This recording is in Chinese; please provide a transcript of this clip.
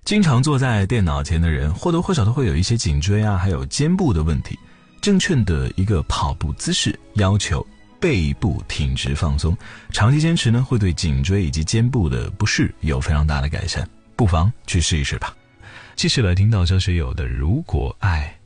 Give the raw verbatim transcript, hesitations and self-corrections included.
经常坐在电脑前的人或多或少都会有一些颈椎啊还有肩部的问题。正确的一个跑步姿势要求背部挺直放松，长期坚持呢会对颈椎以及肩部的不适有非常大的改善，不妨去试一试吧。继续来听到张学友的如果爱